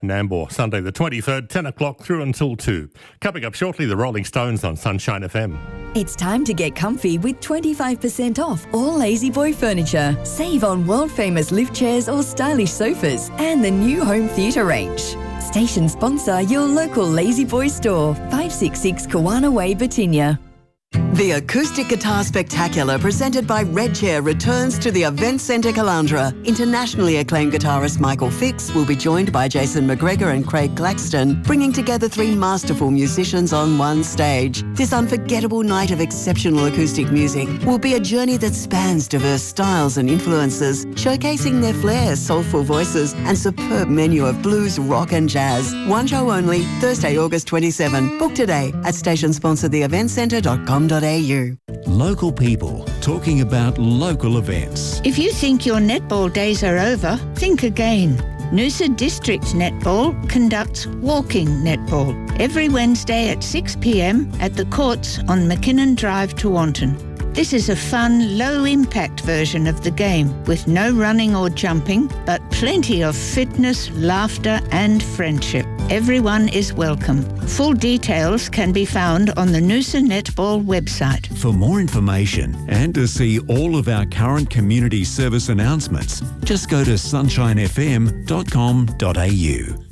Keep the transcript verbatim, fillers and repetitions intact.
Nambour, Sunday the twenty-third, ten o'clock through until two. Coming up shortly, the Rolling Stones on Sunshine F M. It's time to get comfy with twenty-five percent off all Lazy Boy furniture. Save on world-famous lift chairs or stylish sofas and the new home theatre range. Station sponsor, your local Lazy Boy store, five sixty-six Kawana Way, Batinia. The Acoustic Guitar Spectacular presented by Red Chair returns to the Event Centre Caloundra. Internationally acclaimed guitarist Michael Fix will be joined by Jason McGregor and Craig Claxton, bringing together three masterful musicians on one stage. This unforgettable night of exceptional acoustic music will be a journey that spans diverse styles and influences, showcasing their flair, soulful voices and superb menu of blues, rock and jazz. One show only, Thursday, August twenty-seventh. Book today at station sponsor the event centre dot com dot a u. Local people talking about local events. If you think your netball days are over, think again. Noosa District Netball conducts walking netball every Wednesday at six p m at the courts on McKinnon Drive, Tewantin. This is a fun, low-impact version of the game with no running or jumping, but plenty of fitness, laughter and friendship. Everyone is welcome. Full details can be found on the Noosa Netball website. For more information and to see all of our current community service announcements, just go to sunshine f m dot com dot a u.